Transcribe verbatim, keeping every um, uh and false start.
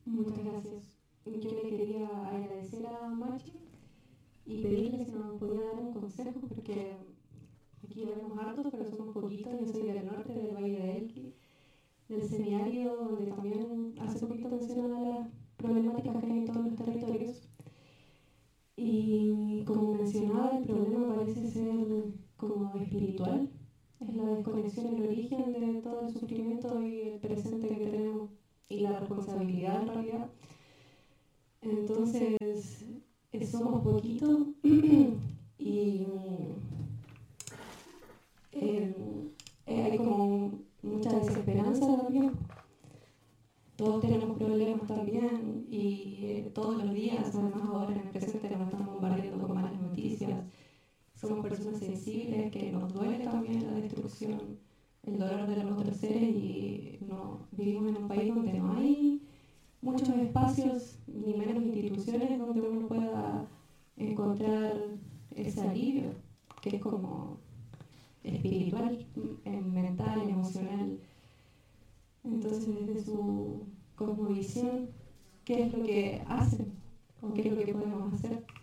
Muchas gracias. Yo le quería agradecer a Machi y pedirle si nos podía dar un consejo, porque aquí vemos hartos, pero somos poquitos. Yo soy del norte, del Valle de Elqui, del semiárido, donde también hace poquito mencionaba las problemáticas que hay en todos los territorios. Y como mencionaba, el problema parece ser como espiritual. Es la desconexión, el origen de todo el sufrimiento y el presente que tenemos y la responsabilidad en realidad. Entonces, eh, somos poquitos y eh, eh, hay como mucha desesperanza también. Todos tenemos problemas también y eh, todos los días, además ahora en el presente nos están bombardeando con malas noticias. Somos personas sensibles que nos duele también la destrucción, el dolor de los otros seres y no, vivimos en un país donde no hay muchos espacios ni menos instituciones donde uno pueda encontrar ese alivio que es como espiritual, mental, emocional. Entonces, desde su cosmovisión, ¿qué es lo que hacen o qué es lo que podemos hacer?